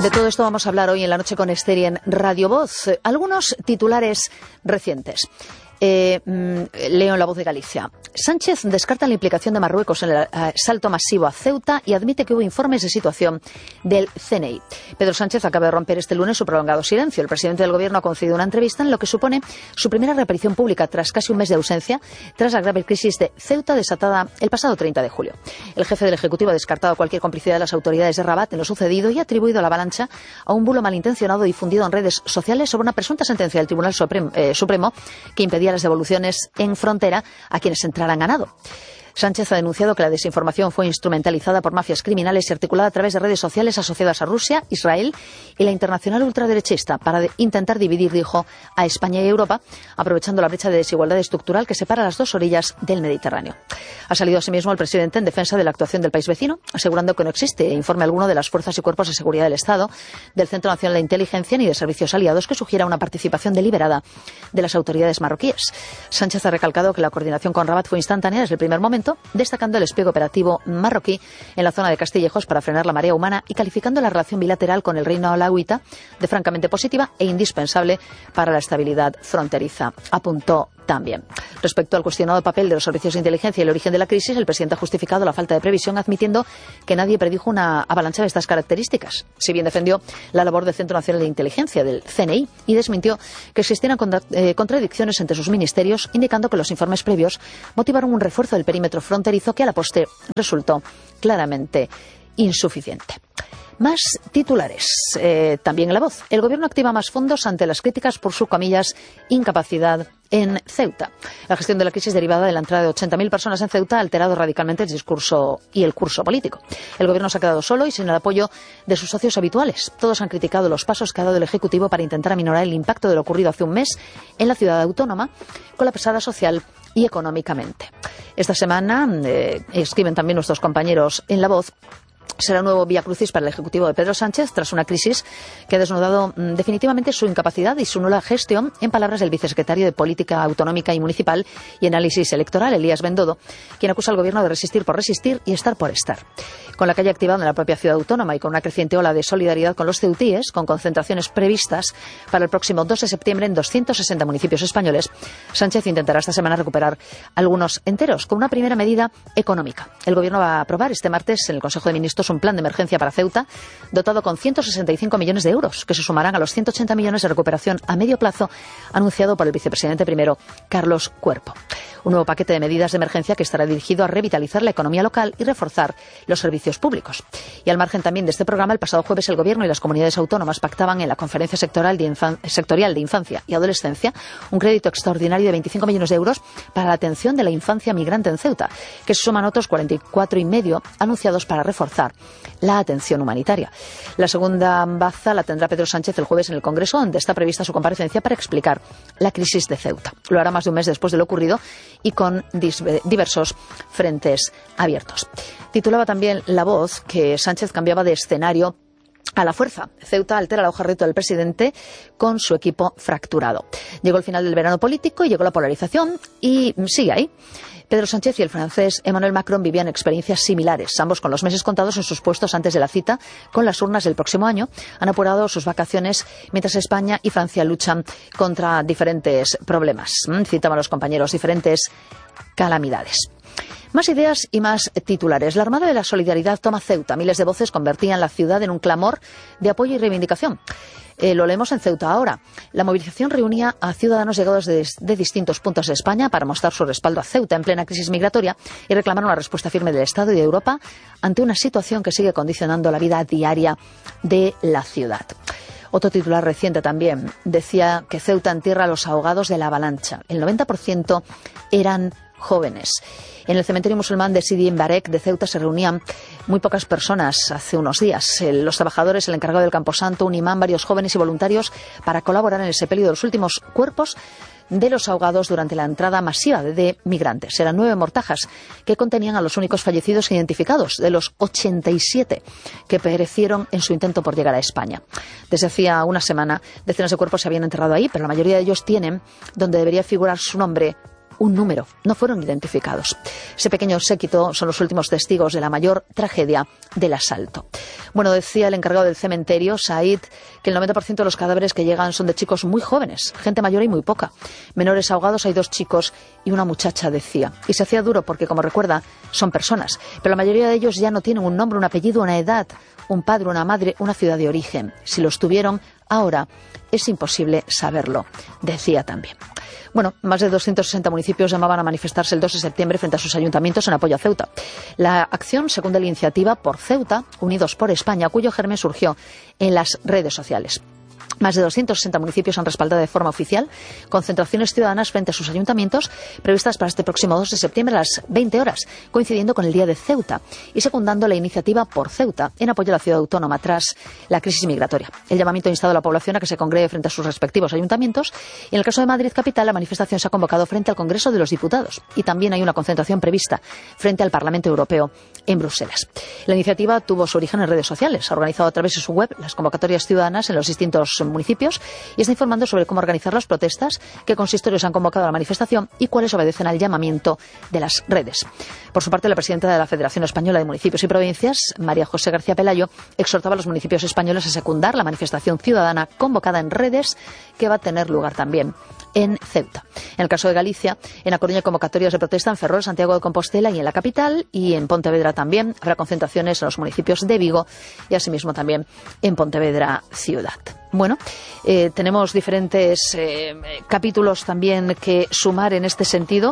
De todo esto vamos a hablar hoy en la noche con Esther y en Radio Voz. Algunos titulares recientes. Leo en La Voz de Galicia. Sánchez descarta la implicación de Marruecos en el asalto masivo a Ceuta y admite que hubo informes de situación del CNI. Pedro Sánchez acaba de romper este lunes su prolongado silencio. El presidente del Gobierno ha concedido una entrevista en lo que supone su primera reaparición pública tras casi un mes de ausencia, tras la grave crisis de Ceuta desatada el pasado 30 de julio. El jefe del Ejecutivo ha descartado cualquier complicidad de las autoridades de Rabat en lo sucedido y ha atribuido la avalancha a un bulo malintencionado difundido en redes sociales sobre una presunta sentencia del Tribunal Supremo que impedía las devoluciones en frontera a quienes entraran a nado. Sánchez ha denunciado que la desinformación fue instrumentalizada por mafias criminales y articulada a través de redes sociales asociadas a Rusia, Israel y la internacional ultraderechista para intentar dividir, dijo, a España y Europa, aprovechando la brecha de desigualdad estructural que separa las dos orillas del Mediterráneo. Ha salido asimismo el presidente en defensa de la actuación del país vecino, asegurando que no existe informe alguno de las fuerzas y cuerpos de seguridad del Estado, del Centro Nacional de Inteligencia ni de servicios aliados que sugiera una participación deliberada de las autoridades marroquíes. Sánchez ha recalcado que la coordinación con Rabat fue instantánea desde el primer momento, destacando el despliegue operativo marroquí en la zona de Castillejos para frenar la marea humana y calificando la relación bilateral con el Reino alauita de francamente positiva e indispensable para la estabilidad fronteriza, apuntó también. Respecto al cuestionado papel de los servicios de inteligencia y el origen de la crisis, el presidente ha justificado la falta de previsión admitiendo que nadie predijo una avalancha de estas características. Si bien defendió la labor del Centro Nacional de Inteligencia, del CNI, y desmintió que existieran contradicciones entre sus ministerios, indicando que los informes previos motivaron un refuerzo del perímetro fronterizo que a la postre resultó claramente insuficiente. Más titulares, también en La Voz. El Gobierno activa más fondos ante las críticas por su, comillas, incapacidad en Ceuta. La gestión de la crisis derivada de la entrada de 80.000 personas en Ceuta ha alterado radicalmente el discurso y el curso político. El Gobierno se ha quedado solo y sin el apoyo de sus socios habituales. Todos han criticado los pasos que ha dado el Ejecutivo para intentar aminorar el impacto de lo ocurrido hace un mes en la ciudad autónoma, colapsada social y económicamente. Esta semana, escriben también nuestros compañeros en La Voz, será un nuevo viacrucis para el Ejecutivo de Pedro Sánchez tras una crisis que ha desnudado definitivamente su incapacidad y su nula gestión, en palabras del vicesecretario de Política Autonómica y Municipal y Análisis Electoral, Elías Bendodo, quien acusa al Gobierno de resistir por resistir y estar por estar. Con la calle activada en la propia ciudad autónoma y con una creciente ola de solidaridad con los ceutíes, con concentraciones previstas para el próximo 2 de septiembre en 260 municipios españoles, Sánchez intentará esta semana recuperar algunos enteros con una primera medida económica. El Gobierno va a aprobar este martes en el Consejo de Ministros un plan de emergencia para Ceuta dotado con 165 millones de euros, que se sumarán a los 180 millones de recuperación a medio plazo anunciado por el vicepresidente primero, Carlos Cuerpo. Un nuevo paquete de medidas de emergencia que estará dirigido a revitalizar la economía local y reforzar los servicios públicos. Y al margen también de este programa, el pasado jueves el Gobierno y las comunidades autónomas pactaban en la Conferencia Sectorial de Infancia y Adolescencia un crédito extraordinario de 25 millones de euros para la atención de la infancia migrante en Ceuta, que se suman otros 44,5 anunciados para reforzar la atención humanitaria. La segunda baza la tendrá Pedro Sánchez el jueves en el Congreso, donde está prevista su comparecencia para explicar la crisis de Ceuta. Lo hará más de un mes después de lo ocurrido y con diversos frentes abiertos. Titulaba también La Voz que Sánchez cambiaba de escenario a la fuerza. Ceuta altera la hoja de ruta del presidente con su equipo fracturado. Llegó el final del verano político y llegó la polarización y sigue ahí. Pedro Sánchez y el francés Emmanuel Macron vivían experiencias similares. Ambos, con los meses contados en sus puestos antes de la cita con las urnas del próximo año, han apurado sus vacaciones mientras España y Francia luchan contra diferentes problemas. Citaban los compañeros diferentes calamidades. Más ideas y más titulares. La Armada de la Solidaridad toma Ceuta. Miles de voces convertían la ciudad en un clamor de apoyo y reivindicación. Lo leemos en Ceuta ahora. La movilización reunía a ciudadanos llegados de distintos puntos de España para mostrar su respaldo a Ceuta en plena crisis migratoria y reclamar una respuesta firme del Estado y de Europa ante una situación que sigue condicionando la vida diaria de la ciudad. Otro titular reciente también decía que Ceuta entierra a los ahogados de la avalancha. El 90% eran jóvenes. En el cementerio musulmán de Sidi Mbarek de Ceuta se reunían muy pocas personas hace unos días. Los trabajadores, el encargado del camposanto, un imán, varios jóvenes y voluntarios para colaborar en el sepelio de los últimos cuerpos de los ahogados durante la entrada masiva de migrantes. Eran 9 mortajas que contenían a los únicos fallecidos identificados, de los 87 que perecieron en su intento por llegar a España. Desde hacía una semana, decenas de cuerpos se habían enterrado ahí, pero la mayoría de ellos tienen, donde debería figurar su nombre, un número, no fueron identificados. Ese pequeño séquito son los últimos testigos de la mayor tragedia del asalto. Bueno, decía el encargado del cementerio, Said, que el 90% de los cadáveres que llegan son de chicos muy jóvenes, gente mayor y muy poca. Menores ahogados hay 2 chicos y una muchacha, decía. Y se hacía duro porque, como recuerda, son personas, pero la mayoría de ellos ya no tienen un nombre, un apellido, una edad, un padre, una madre, una ciudad de origen. Si los tuvieron, ahora es imposible saberlo, decía también. Bueno, más de 260 municipios llamaban a manifestarse el 2 de septiembre frente a sus ayuntamientos en apoyo a Ceuta. La acción secunda la iniciativa Por Ceuta, Unidos por España, cuyo germen surgió en las redes sociales. Más de 260 municipios han respaldado de forma oficial concentraciones ciudadanas frente a sus ayuntamientos previstas para este próximo 2 de septiembre a las 20 horas, coincidiendo con el Día de Ceuta y secundando la iniciativa Por Ceuta en apoyo a la ciudad autónoma tras la crisis migratoria. El llamamiento ha instado a la población a que se congregue frente a sus respectivos ayuntamientos y en el caso de Madrid capital la manifestación se ha convocado frente al Congreso de los Diputados y también hay una concentración prevista frente al Parlamento Europeo en Bruselas. La iniciativa tuvo su origen en redes sociales, ha organizado a través de su web las convocatorias ciudadanas en los distintos municipios y está informando sobre cómo organizar las protestas, qué consistorios han convocado a la manifestación y cuáles obedecen al llamamiento de las redes. Por su parte, la presidenta de la Federación Española de Municipios y Provincias, María José García Pelayo, exhortaba a los municipios españoles a secundar la manifestación ciudadana convocada en redes que va a tener lugar también en Ceuta. En el caso de Galicia, en A Coruña hay convocatorias de protesta en Ferrol, Santiago de Compostela y en la capital, y en Pontevedra también habrá concentraciones en los municipios de Vigo y asimismo también en Pontevedra ciudad. Bueno, tenemos diferentes capítulos también que sumar en este sentido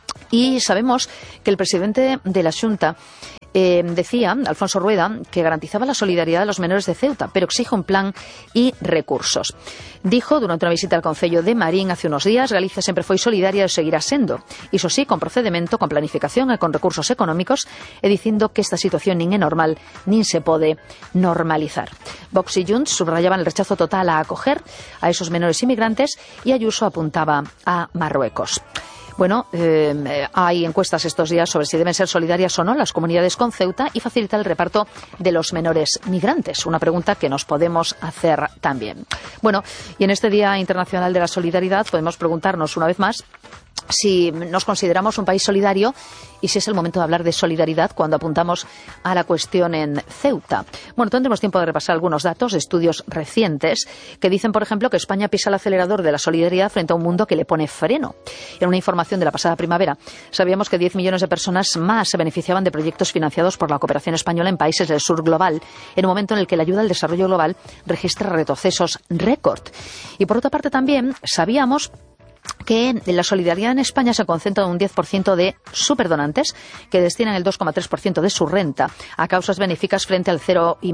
y sabemos que el presidente de la Xunta decía, Alfonso Rueda, que garantizaba la solidaridad de los menores de Ceuta, pero exige un plan y recursos. Dijo durante una visita al Concello de Marín hace unos días, Galicia sempre foi solidaria e seguirá sendo. Iso sí, con procedemento, con planificación e con recursos económicos, e dicindo que esta situación nin é normal, nin se pode normalizar. Vox y Junts subrayaban el rechazo total a acoger a esos menores inmigrantes y Ayuso apuntaba a Marruecos. Bueno, hay encuestas estos días sobre si deben ser solidarias o no las comunidades con Ceuta y facilitar el reparto de los menores migrantes. Una pregunta que nos podemos hacer también. Bueno, y en este Día Internacional de la Solidaridad podemos preguntarnos una vez más si nos consideramos un país solidario y si es el momento de hablar de solidaridad cuando apuntamos a la cuestión en Ceuta. Bueno, tendremos tiempo de repasar algunos datos de estudios recientes que dicen, por ejemplo, que España pisa el acelerador de la solidaridad frente a un mundo que le pone freno. En una información de la pasada primavera, sabíamos que 10 millones de personas más se beneficiaban de proyectos financiados por la cooperación española en países del sur global, en un momento en el que la ayuda al desarrollo global registra retrocesos récord. Y por otra parte también sabíamos que la solidaridad en España se concentra en un 10% de superdonantes que destinan el 2,3% de su renta a causas benéficas frente al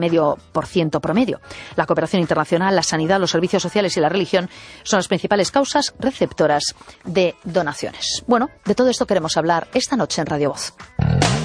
0,5% promedio. La cooperación internacional, la sanidad, los servicios sociales y la religión son las principales causas receptoras de donaciones. Bueno, de todo esto queremos hablar esta noche en Radio Voz.